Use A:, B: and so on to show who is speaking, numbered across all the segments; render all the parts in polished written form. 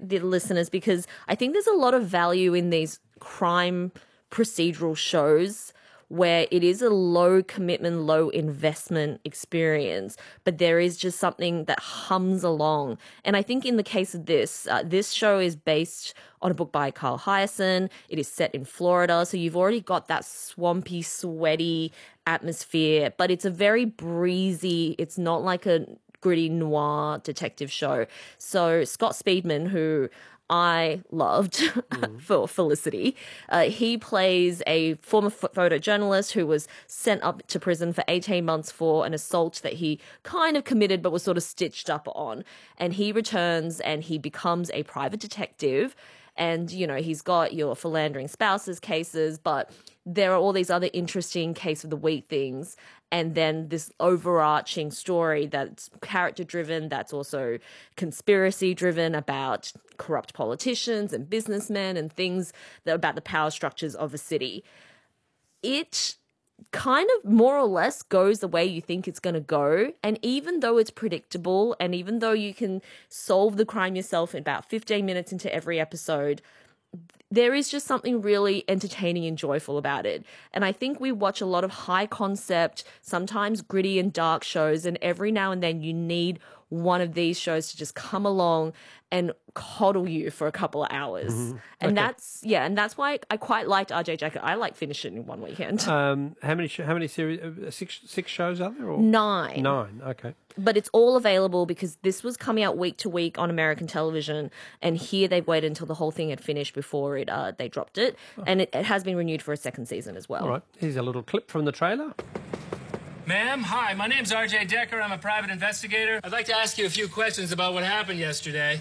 A: the listeners, because I think there's a lot of value in these crime procedural shows where it is a low commitment, low investment experience, but there is just something that hums along. And I think in the case of this show is based on a book by Carl Hyacin. It is set in Florida, so you've already got that swampy, sweaty atmosphere, but it's a very breezy, it's not like a gritty noir detective show. So Scott Speedman, who I loved for Felicity. He plays a former photojournalist who was sent up to prison for 18 months for an assault that he kind of committed but was sort of stitched up on. And he returns and he becomes a private detective. And, you know, he's got your philandering spouses cases, but there are all these other interesting case of the week things. And then this overarching story that's character-driven, that's also conspiracy-driven about corrupt politicians and businessmen and things that about the power structures of a city. It kind of more or less goes the way you think it's going to go. And even though it's predictable and even though you can solve the crime yourself in about 15 minutes into every episode, there is just something really entertaining and joyful about it. And I think we watch a lot of high concept, sometimes gritty and dark shows, and every now and then you need one of these shows to just come along and coddle you for a couple of hours. And that's why I quite liked RJ Jacket. I like finishing in one weekend.
B: How many series? Six shows are there? Or?
A: Nine.
B: Okay.
A: But it's all available because this was coming out week to week on American television, and here they've waited until the whole thing had finished before they dropped it, and it has been renewed for a second season as well.
B: All right. Here's a little clip from the trailer.
C: Ma'am, hi, my name's RJ Decker. I'm a private investigator. I'd like to ask you a few questions about what happened yesterday.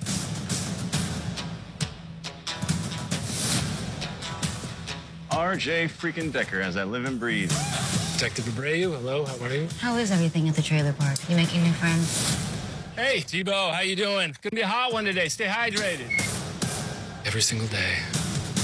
D: RJ freaking Decker, as I live and breathe.
C: Detective Abreu, hello, how are you?
E: How is everything at the trailer park? You making new friends?
C: Hey, Tebow, how you doing? It's gonna be a hot one today. Stay hydrated. Every single day.